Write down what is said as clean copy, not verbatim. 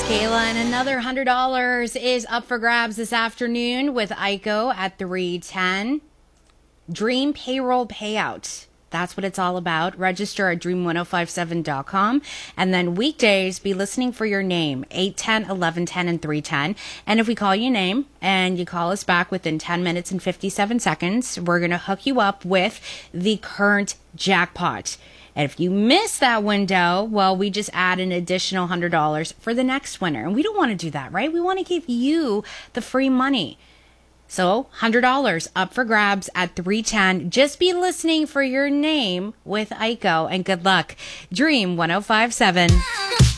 Kayla, and another $100 is up for grabs this afternoon with Aiko at 3:10. Dream payroll payout. That's what it's all about. Register at dream1057.com. And then weekdays, be listening for your name, 8:10, 11:10, and 3:10. And if we call your name and you call us back within 10 minutes and 57 seconds, we're going to hook you up with the current jackpot. And if you miss that window, well, we just add an additional $100 for the next winner. And we don't want to do that, right? We want to give you the free money. So $100 up for grabs at 3:10. Just be listening for your name with Aiko, and good luck. Dream 1057.